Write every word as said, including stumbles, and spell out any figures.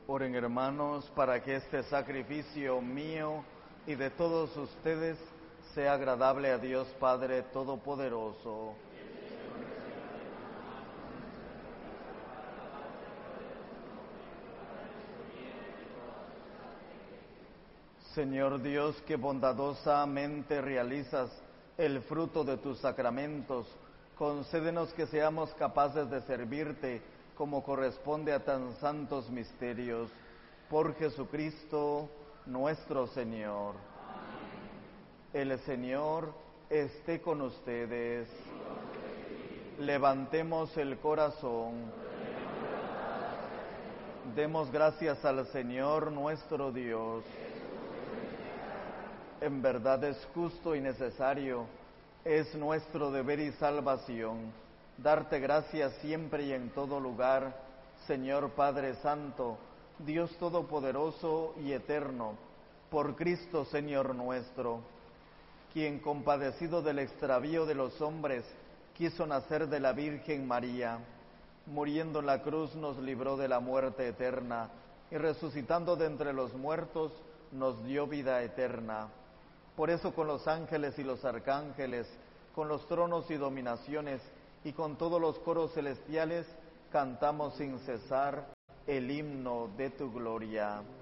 Oren, hermanos, para que este sacrificio mío y de todos ustedes sea agradable a Dios Padre Todopoderoso. Señor Dios, que bondadosamente realizas el fruto de tus sacramentos, concédenos que seamos capaces de servirte como corresponde a tan santos misterios. Por Jesucristo nuestro Señor. Amén. El Señor esté con ustedes. Levantemos el corazón. Demos gracias al Señor nuestro Dios. En verdad es justo y necesario, es nuestro deber y salvación, darte gracias siempre y en todo lugar, Señor Padre Santo, Dios Todopoderoso y Eterno, por Cristo Señor nuestro, quien compadecido del extravío de los hombres, quiso nacer de la Virgen María, muriendo en la cruz nos libró de la muerte eterna, y resucitando de entre los muertos nos dio vida eterna. Por eso con los ángeles y los arcángeles, con los tronos y dominaciones, y con todos los coros celestiales, cantamos sin cesar el himno de tu gloria.